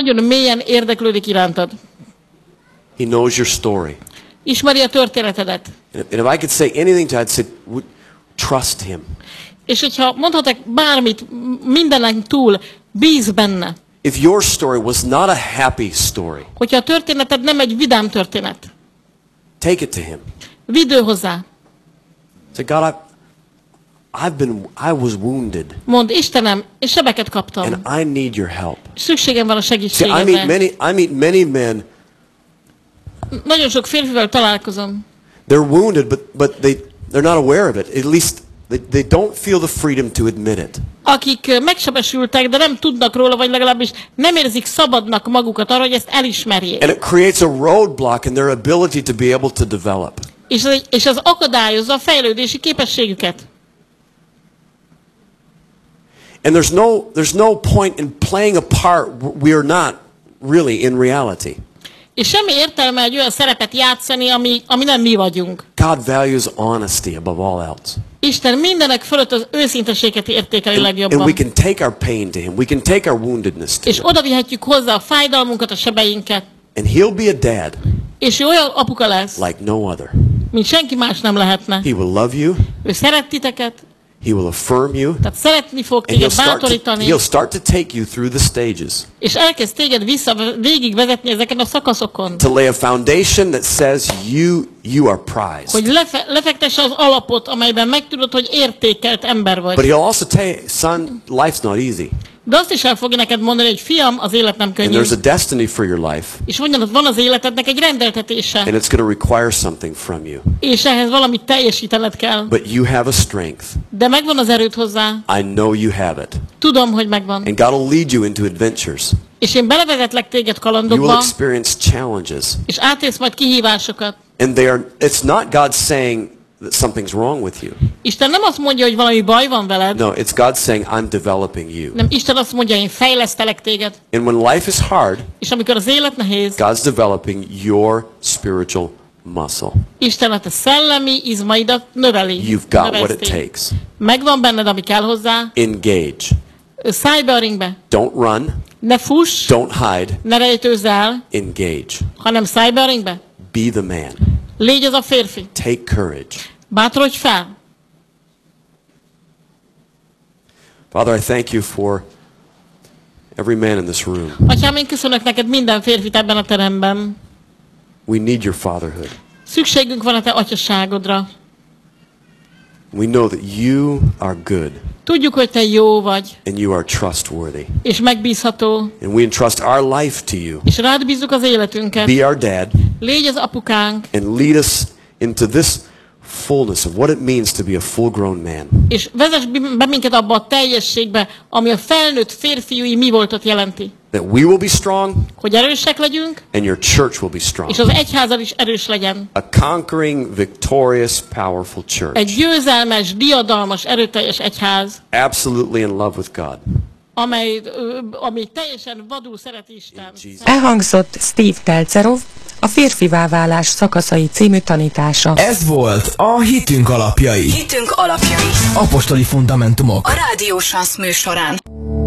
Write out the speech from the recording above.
nagyon mélyen érdeklődik irántad. He knows your story. Ismeri a történetedet. And if I could say anything to I'd say, trust him. És hogyha mondhatok bármit, mindenen túl, bíz benne. If your story was not a happy story, Hogyha a történeted nem egy vidám történet, take it to him. vidd ő hozzá. Say, God, I was wounded, Mondd, Istenem, én sebeket kaptam. and I need your help. Szükségem van a See, I segítségedre. meet many men. Nagyon sok férfival találkozom. They're wounded, but they're not aware of it. At least they don't feel the freedom to admit it. Akik megsebesültek, de nem tudnak róla, vagy legalábbis nem érzik szabadnak magukat arra, hogy ezt elismerjék. And it creates a roadblock in their ability to be able to develop. És az akadályozza a fejlődési képességüket. And there's no point in playing a part we are not really in reality. És semmi értelme egy olyan szerepet játszani, ami nem mi vagyunk. God values honesty above all else. Isten mindenek fölött az őszinteséget értékeli And legjobban. we can take our pain to him. We can take our woundedness to És him. oda vihetjük hozzá a fájdalmunkat, a sebeinket. And he'll be a dad És ő olyan apuka lesz, like no other. mint senki más nem lehetne. He will love you. Ő szeret titeket, He will affirm you. tehát szeretni fog And téged bátorítani, he'll start to take you through the stages. és elkezd téged végigvezetni ezeken a szakaszokon. To lay a foundation that says you are prized. Hogy lefektesse az alapot, amelyben megtudod, hogy értékelt ember But vagy. he'll also tell you, son, life's not easy. De azt is el fogja neked mondani, hogy fiam, az élet nem And könnyű. there's a destiny for your life. És mondjad, van az életednek egy rendeltetése, And it's going to require something from you. és ehhez valamit teljesítened kell. But you have a strength. De megvan az erőd hozzá. I know you have it. Tudom, hogy megvan. And God will lead you into adventures. És én belevezetlek téged You will kalandokba, experience challenges. és átélsz majd kihívásokat. And it's not God saying that something's wrong with you. Isten nem azt mondja, hogy valami baj van veled, No, it's God saying, I'm developing you. nem, Isten azt mondja, én fejlesztelek téged. And when life is hard, És amikor az élet nehéz, God's developing your spiritual muscle. Isten a te szellemi izmaidat növeli. You've got what it növeszti. takes. Megvan benned, ami kell hozzá. Engage. Szállj be a ringbe. Don't run. Ne fuss, Don't hide. ne rejtőzz el, Engage. hanem szállj be a ringbe. Be the man. Légy az a férfi. Take courage. Bátorodj fel. Father, I thank you for every man in this room. Atyám, én köszönök neked minden férfit ebben a teremben. We need your fatherhood. Szükségünk van a te atyaságodra. We know that you are good Tudjuk, hogy te jó vagy, and you are trustworthy. és megbízható, And we entrust our life to you. és rád bízzuk az életünket. Be our dad Légy az apukánk, and lead us into this fullness of what it means to be a full-grown man. és vezess be minket abba a teljességbe, ami a felnőtt férfiúi mi voltat jelenti. That we will be strong Hogy erősek legyünk, and your church will be strong. és az egyházad is erős legyen. A conquering, victorious, powerful church. Egy győzelmes, diadalmas, erőteljes egyház, Absolutely in love with God. ami teljesen vadul szeret Isten. Elhangzott Steve Pelcerov, a Férfivá válás szakaszai című tanítása. Ez volt a Hitünk alapjai. Hitünk alapjai. Apostoli fundamentumok. A Rádió Sansz műsorán.